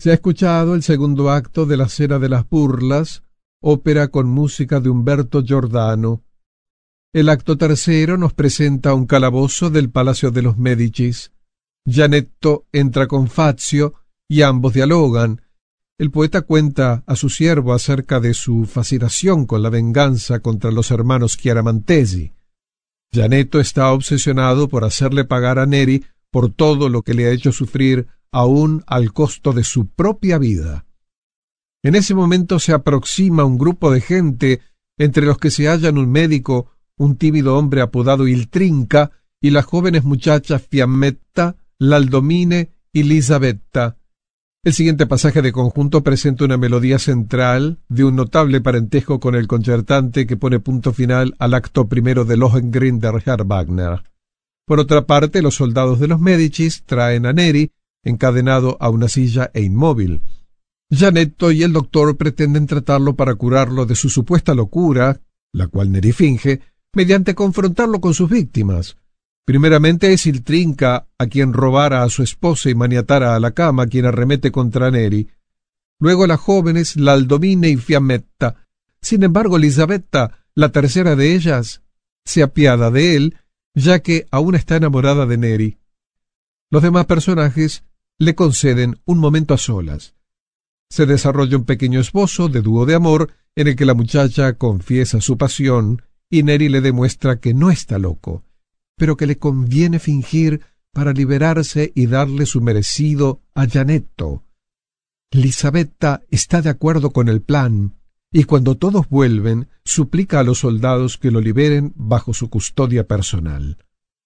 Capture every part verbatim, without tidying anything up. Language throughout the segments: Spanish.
Se ha escuchado el segundo acto de La Cera de las Burlas, ópera con música de Umberto Giordano. El acto tercero nos presenta un calabozo del Palacio de los Médicis. Gianetto entra con Fazio y ambos dialogan. El poeta cuenta a su siervo acerca de su fascinación con la venganza contra los hermanos Chiaramantesi. Gianetto está obsesionado por hacerle pagar a Neri por todo lo que le ha hecho sufrir, aún al costo de su propia vida. En ese momento se aproxima un grupo de gente, entre los que se hallan un médico, un tímido hombre apodado Il Trinca, y las jóvenes muchachas Fiammetta, L'Aldomine y Lisabetta. El siguiente pasaje de conjunto presenta una melodía central de un notable parentesco con el concertante que pone punto final al acto primero de Lohengrin de Richard Wagner. Por otra parte, los soldados de los Médicis traen a Neri, encadenado a una silla e inmóvil. Gianetto y el doctor pretenden tratarlo para curarlo de su supuesta locura, la cual Neri finge, mediante confrontarlo con sus víctimas. Primeramente es Il Trinca, a quien robara a su esposa y maniatara a la cama, quien arremete contra Neri. Luego las jóvenes L'Aldomine y Fiammetta. Sin embargo, Lisabetta, la tercera de ellas, se apiada de él, ya que aún está enamorada de Neri. Los demás personajes le conceden un momento a solas. Se desarrolla un pequeño esbozo de dúo de amor en el que la muchacha confiesa su pasión y Neri le demuestra que no está loco, pero que le conviene fingir para liberarse y darle su merecido a Gianetto. Lisabetta está de acuerdo con el plan, y cuando todos vuelven, suplica a los soldados que lo liberen bajo su custodia personal.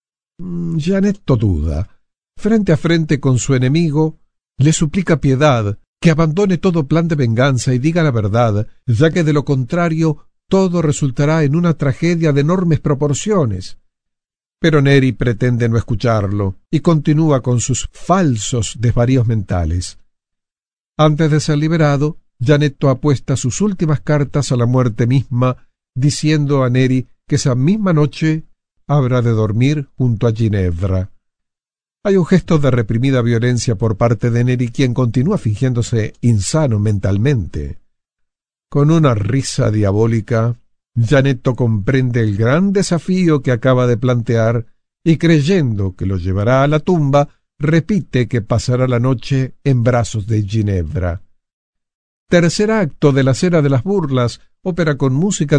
Gianetto duda. Frente a frente con su enemigo, le suplica piedad, que abandone todo plan de venganza y diga la verdad, ya que de lo contrario todo resultará en una tragedia de enormes proporciones. Pero Neri pretende no escucharlo y continúa con sus falsos desvaríos mentales. Antes de ser liberado, Gianetto apuesta sus últimas cartas a la muerte misma, diciendo a Neri que esa misma noche habrá de dormir junto a Ginevra. Hay un gesto de reprimida violencia por parte de Neri, quien continúa fingiéndose insano mentalmente. Con una risa diabólica, Gianetto comprende el gran desafío que acaba de plantear y, creyendo que lo llevará a la tumba, repite que pasará la noche en brazos de Ginevra. Tercer acto de La Cera de las Burlas, ópera con música